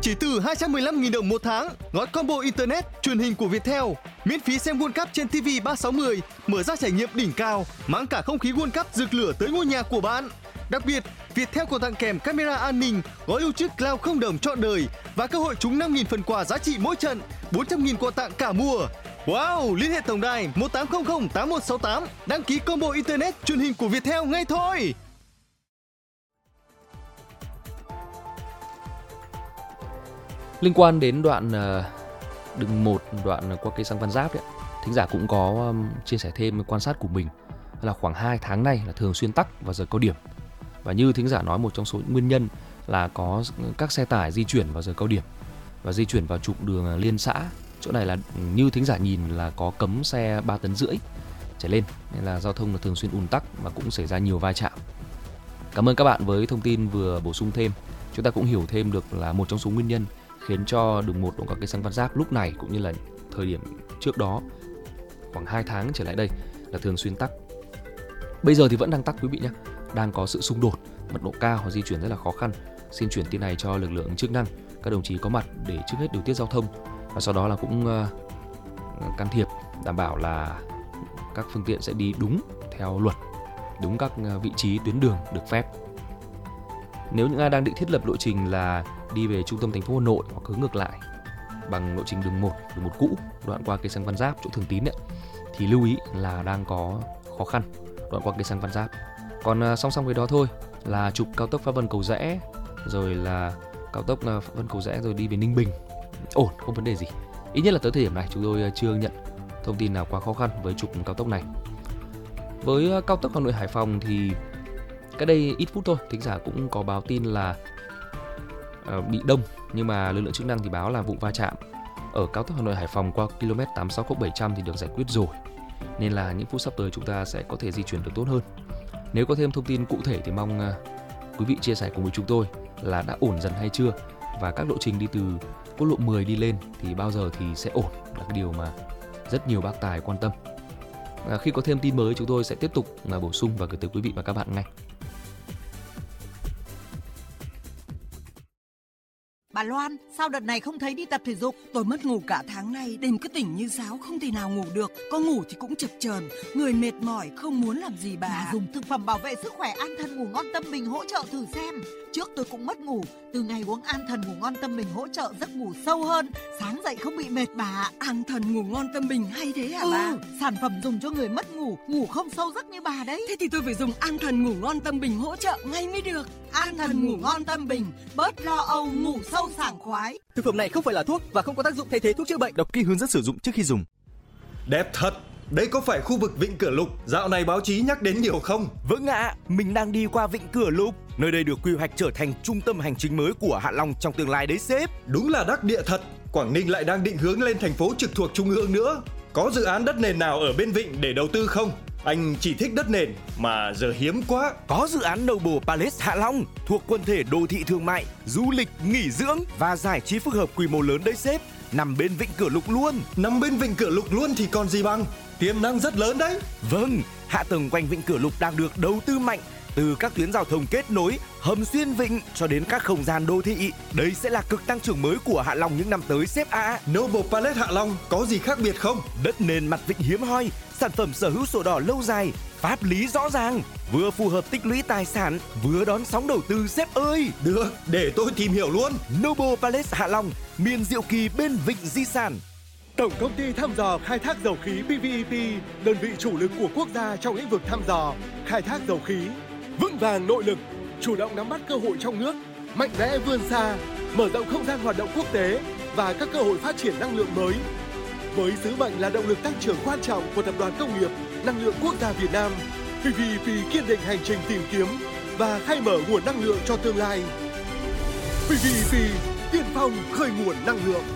Chỉ từ 215.000 đồng một tháng, gói combo internet, truyền hình của Viettel, miễn phí xem World Cup trên TV 3610, mở ra trải nghiệm đỉnh cao, mang cả không khí World Cup rực lửa tới ngôi nhà của bạn. Đặc biệt, Viettel còn tặng kèm camera an ninh, gói lưu trữ cloud không đồng trọn đời và cơ hội trúng 5.000 phần quà giá trị mỗi trận, 400.000 quà tặng cả mùa. Wow! Liên hệ tổng đài 1800 8168, đăng ký combo internet truyền hình của Viettel ngay thôi. Liên quan đến đoạn đường 1, đoạn qua cây xăng Văn Giáp ấy, thính giả cũng có chia sẻ thêm quan sát của mình là khoảng 2 tháng nay là thường xuyên tắc vào giờ cao điểm. Và như thính giả nói, một trong số những nguyên nhân là có các xe tải di chuyển vào giờ cao điểm và di chuyển vào trục đường liên xã. Chỗ này là như thính giả nhìn là có cấm xe 3,5 tấn trở lên, nên là giao thông là thường xuyên ùn tắc và cũng xảy ra nhiều va chạm. Cảm ơn các bạn với thông tin vừa bổ sung thêm. Chúng ta cũng hiểu thêm được là một trong số nguyên nhân khiến cho đường 1 đoạn qua cây xăng Văn Giáp lúc này cũng như là thời điểm trước đó khoảng 2 tháng trở lại đây là thường xuyên tắc. Bây giờ thì vẫn đang tắc quý vị nhé, đang có sự xung đột, mật độ cao và di chuyển rất là khó khăn. Xin chuyển tin này cho lực lượng chức năng, các đồng chí có mặt để trước hết điều tiết giao thông và sau đó là cũng can thiệp, đảm bảo là các phương tiện sẽ đi đúng theo luật, đúng các vị trí tuyến đường được phép. Nếu những ai đang định thiết lập lộ trình là đi về trung tâm thành phố Hà Nội hoặc hướng ngược lại bằng lộ trình đường 1 cũ, đoạn qua cây xăng Văn Giáp chỗ Thường Tín ấy, thì lưu ý là đang có khó khăn đoạn qua cây xăng Văn Giáp. Còn song song với đó thôi là trục cao tốc Pháp Vân Cầu Giẽ, rồi là cao tốc Pháp Vân Cầu Giẽ rồi đi về Ninh Bình ổn, không vấn đề gì. Ít nhất là tới thời điểm này chúng tôi chưa nhận thông tin nào quá khó khăn với trục cao tốc này. Với cao tốc Hà Nội Hải Phòng thì cái đây ít phút thôi, thính giả cũng có báo tin là bị đông, nhưng mà lực lượng chức năng thì báo là vụ va chạm ở cao tốc Hà Nội Hải Phòng qua km 86+700 thì được giải quyết rồi, nên là những phút sắp tới chúng ta sẽ có thể di chuyển được tốt hơn. Nếu có thêm thông tin cụ thể thì mong quý vị chia sẻ cùng với chúng tôi là đã ổn dần hay chưa, và các lộ trình đi từ quốc lộ 10 đi lên thì bao giờ thì sẽ ổn, là cái điều mà rất nhiều bác tài quan tâm. Khi có thêm tin mới chúng tôi sẽ tiếp tục bổ sung và gửi tới quý vị và các bạn ngay. Bà Loan, sao đợt này không thấy đi tập thể dục? Tôi mất ngủ cả tháng nay, đêm cứ tỉnh như sáo, không thể nào ngủ được. Có ngủ thì cũng chập chờn, người mệt mỏi, không muốn làm gì bà. Dùng thực phẩm bảo vệ sức khỏe An Thần Ngủ Ngon Tâm Bình hỗ trợ thử xem. Trước tôi cũng mất ngủ, từ ngày uống An Thần Ngủ Ngon Tâm Bình hỗ trợ giấc ngủ sâu hơn, sáng dậy không bị mệt bà. An Thần Ngủ Ngon Tâm Bình hay thế hả bà? Sản phẩm dùng cho người mất ngủ, ngủ không sâu giấc như bà đấy. Thế thì tôi phải dùng An Thần Ngủ Ngon Tâm Bình hỗ trợ ngay mới được. An Thần Ngủ Ngon Tâm Bình, bớt lo âu, ngủ sâu sảng khoái. Thực phẩm này không phải là thuốc và không có tác dụng thay thế thuốc chữa bệnh. Đọc kỹ hướng dẫn sử dụng trước khi dùng. Đẹp thật. Đây có phải khu vực Vịnh Cửa Lục dạo này báo chí nhắc đến nhiều không? Vâng ạ, mình đang đi qua Vịnh Cửa Lục. Nơi đây được quy hoạch trở thành trung tâm hành chính mới của Hạ Long trong tương lai đấy sếp. Đúng là đắc địa thật. Quảng Ninh lại đang định hướng lên thành phố trực thuộc trung ương nữa. Có dự án đất nền nào ở bên Vịnh để đầu tư không? Anh chỉ thích đất nền mà giờ hiếm quá. Có dự án Noble Palace Hạ Long thuộc quần thể đô thị thương mại, du lịch, nghỉ dưỡng và giải trí phức hợp quy mô lớn đấy sếp. Nằm bên Vịnh Cửa Lục luôn. Nằm bên Vịnh Cửa Lục luôn thì còn gì bằng. Tiềm năng rất lớn đấy. Vâng, hạ tầng quanh Vịnh Cửa Lục đang được đầu tư mạnh, từ các tuyến giao thông kết nối, hầm xuyên vịnh cho đến các không gian đô thị. Đây sẽ là cực tăng trưởng mới của Hạ Long những năm tới sếp ạ. Noble Palace Hạ Long có gì khác biệt không? Đất nền mặt vịnh hiếm hoi, sản phẩm sở hữu sổ đỏ lâu dài, pháp lý rõ ràng, vừa phù hợp tích lũy tài sản, vừa đón sóng đầu tư sếp ơi. Được, để tôi tìm hiểu luôn. Noble Palace Hạ Long, miền diệu kỳ bên vịnh di sản. Tổng công ty thăm dò khai thác dầu khí PVEP, đơn vị chủ lực của quốc gia trong lĩnh vực thăm dò, khai thác dầu khí, vững vàng nội lực, chủ động nắm bắt cơ hội trong nước, mạnh mẽ vươn xa, mở rộng không gian hoạt động quốc tế và các cơ hội phát triển năng lượng mới. Với sứ mệnh là động lực tăng trưởng quan trọng của Tập đoàn Công nghiệp Năng lượng Quốc gia Việt Nam, PVEP kiên định hành trình tìm kiếm và khai mở nguồn năng lượng cho tương lai. PVEP, tiên phong khơi nguồn năng lượng.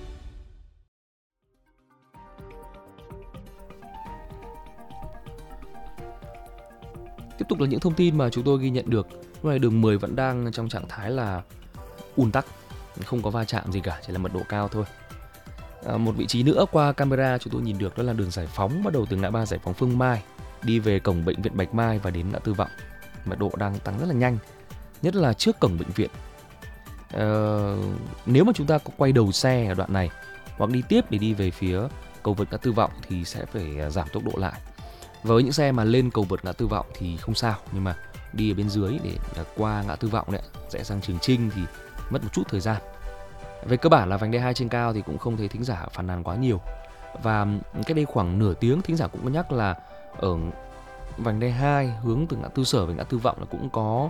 Tiếp tục là những thông tin mà chúng tôi ghi nhận được. Lúc này đường 10 vẫn đang trong trạng thái là ùn tắc, không có va chạm gì cả, chỉ là mật độ cao thôi. Một vị trí nữa qua camera chúng tôi nhìn được đó là đường Giải Phóng, bắt đầu từ ngã ba Giải Phóng Phương Mai đi về cổng bệnh viện Bạch Mai và đến ngã tư Vọng. Mật độ đang tăng rất là nhanh, nhất là trước cổng bệnh viện. Nếu mà chúng ta có quay đầu xe ở đoạn này hoặc đi tiếp để đi về phía cầu vượt ngã tư Vọng thì sẽ phải giảm tốc độ lại. Với những xe mà lên cầu vượt ngã tư Vọng thì không sao, nhưng mà đi ở bên dưới để qua ngã tư Vọng đấy, rẽ sang Trường Chinh thì mất một chút thời gian. Về cơ bản là vành đai 2 trên cao thì cũng không thấy thính giả phàn nàn quá nhiều. Và cách đây khoảng nửa tiếng thính giả cũng có nhắc là ở vành đai 2 hướng từ ngã tư Sở về ngã tư Vọng là cũng có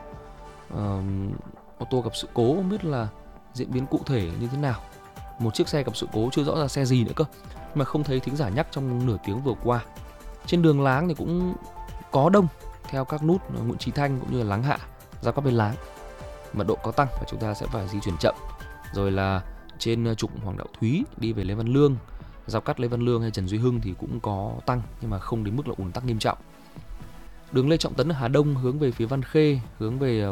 ô tô gặp sự cố, không biết là diễn biến cụ thể như thế nào. Một chiếc xe gặp sự cố chưa rõ là xe gì nữa cơ, mà không thấy thính giả nhắc trong nửa tiếng vừa qua. Trên đường Láng thì cũng có đông theo các nút Nguyễn Chí Thanh cũng như là Láng Hạ ra các bên Láng, mật độ có tăng và chúng ta sẽ phải di chuyển chậm. Rồi là trên trục Hoàng Đạo Thúy đi về Lê Văn Lương, giao cắt Lê Văn Lương hay Trần Duy Hưng thì cũng có tăng, nhưng mà không đến mức là ùn tắc nghiêm trọng. Đường Lê Trọng Tấn ở Hà Đông hướng về phía Văn Khê, hướng về